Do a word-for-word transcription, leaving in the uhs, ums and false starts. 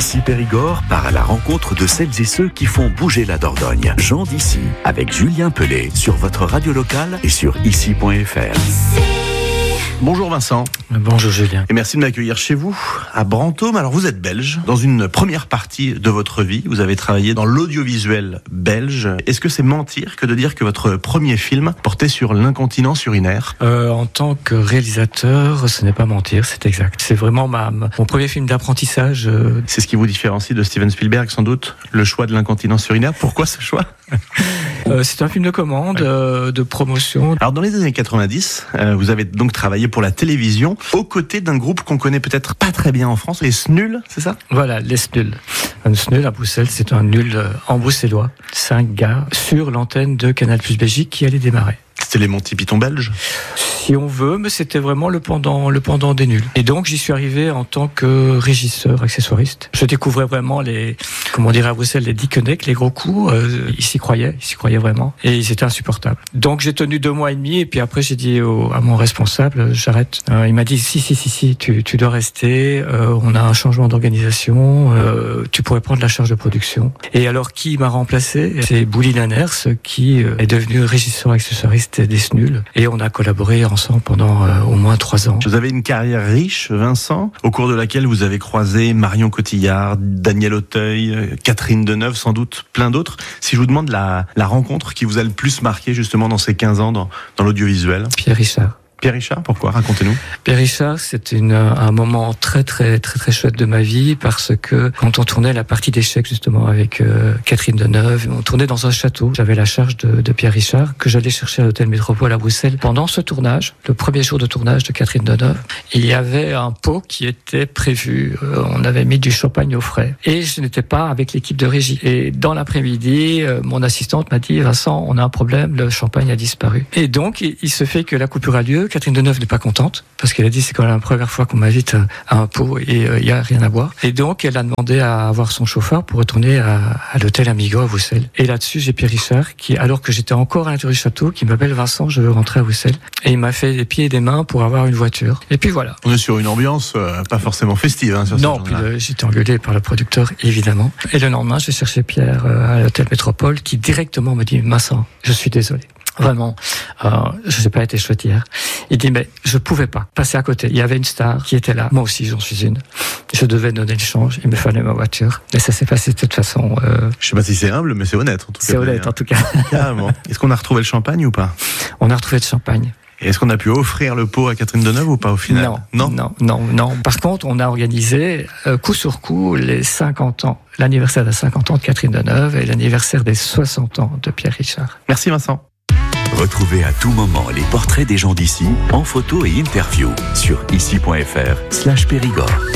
Ici Périgord part à la rencontre de celles et ceux qui font bouger la Dordogne. Gens d'ici, avec Julien Pellet, sur votre radio locale et sur ici point f r. Bonjour Vincent. Bonjour Julien. Et merci de m'accueillir chez vous, à Brantôme. Alors vous êtes belge. Dans une première partie de votre vie, vous avez travaillé dans l'audiovisuel belge. Est-ce que c'est mentir que de dire que votre premier film portait sur l'incontinence urinaire ? euh, En tant que réalisateur, ce n'est pas mentir, c'est exact. C'est vraiment ma, ma, mon premier film d'apprentissage. Euh... C'est ce qui vous différencie de Steven Spielberg, sans doute, le choix de l'incontinence urinaire. Pourquoi ce choix ? euh, C'est un film de commande, ouais. euh, de promotion. Alors dans les années quatre-vingt-dix, euh, vous avez donc travaillé pour la télévision, aux côtés d'un groupe qu'on connaît peut-être pas très bien en France, les Snuls, c'est ça ? Voilà, les Snuls. Un Snul à Bruxelles, c'est un nul en bruxellois. Cinq gars sur l'antenne de Canal plus Belgique qui allait démarrer. C'était les Monty Python belges ? Si on veut, mais c'était vraiment le pendant, le pendant des nuls. Et donc, j'y suis arrivé en tant que régisseur, accessoiriste. Je découvrais vraiment les, comment on dirait à Bruxelles, les dickenecs, les gros coups. Euh, ils s'y croyaient, ils s'y croyaient vraiment. Et ils étaient insupportables. Donc, j'ai tenu deux mois et demi, et puis après, j'ai dit au, à mon responsable, j'arrête. Euh, il m'a dit, si, si, si, si, tu, tu dois rester, euh, on a un changement d'organisation, euh, tu pourrais prendre la charge de production. Et alors, qui m'a remplacé ? C'est Bouli Lanners, qui euh, est devenu régisseur accessoiriste des Snuls, et on a collaboré ensemble pendant euh, au moins trois ans. Vous avez une carrière riche, Vincent, au cours de laquelle vous avez croisé Marion Cotillard, Daniel Auteuil, Catherine Deneuve, sans doute plein d'autres. Si je vous demande la, la rencontre qui vous a le plus marqué justement dans ces quinze ans dans, dans l'audiovisuel ? Pierre Richard. Pierre Richard, pourquoi ? Racontez-nous. Pierre Richard, c'est une, un moment très très très très chouette de ma vie, parce que quand on tournait la partie d'échecs justement avec euh, Catherine Deneuve, on tournait dans un château. J'avais la charge de, de Pierre Richard, que j'allais chercher à l'hôtel Métropole à Bruxelles. Pendant ce tournage, le premier jour de tournage de Catherine Deneuve, il y avait un pot qui était prévu. Euh, on avait mis du champagne au frais, et je n'étais pas avec l'équipe de régie. Et dans l'après-midi, euh, mon assistante m'a dit, Vincent, on a un problème, le champagne a disparu. Et donc, il, il se fait que la coupure a lieu. Catherine Deneuve n'est pas contente, parce qu'elle a dit c'est quand même la première fois qu'on m'invite à un pot et il euh, n'y a rien à boire. Et donc elle a demandé à avoir son chauffeur pour retourner à, à l'hôtel Amigo à Bruxelles. Et là-dessus j'ai Pierre Richard, qui, alors que j'étais encore à l'intérieur du château, qui m'appelle Vincent, je veux rentrer à Bruxelles. Et il m'a fait des pieds et des mains pour avoir une voiture. Et puis voilà. On est sur une ambiance euh, pas forcément festive. Hein, sur non, puis le, j'étais engueulé par le producteur, évidemment. Et le lendemain, j'ai cherché Pierre euh, à l'hôtel Métropole, qui directement me dit, Vincent, je suis désolé. Vraiment, euh, je n'ai pas été chouette hier. Il dit, mais je pouvais pas passer à côté. Il y avait une star qui était là. Moi aussi, j'en suis une. Je devais donner le change. Il me fallait ma voiture. Mais ça s'est passé de toute façon. Euh... Je sais pas si c'est humble, mais c'est honnête, en tout cas. C'est honnête, en tout cas. Carrément. Est-ce qu'on a retrouvé le champagne ou pas ? On a retrouvé le champagne. Et est-ce qu'on a pu offrir le pot à Catherine Deneuve ou pas au final ? Non, non, non, non, non. Par contre, on a organisé euh, coup sur coup les cinquante ans, l'anniversaire des cinquante ans de Catherine Deneuve et l'anniversaire des soixante ans de Pierre Richard. Merci Vincent. Retrouvez à tout moment les portraits des gens d'ici en photo et interview sur ici point f r slash Périgord.